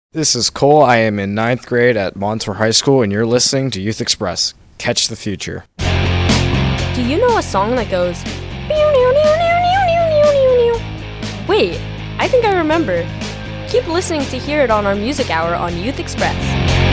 This is Cole. I am in ninth grade at Montour High School, and you're listening to Youth Express. Catch the future. Do you know a song that goes... Wait, I think I remember. Keep listening to hear it on our music hour on Youth Express.